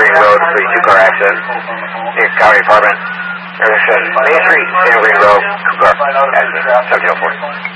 Green Road, 32-car accident. Here, County Department. Main Street, Green Road, 2-car accident. 7004.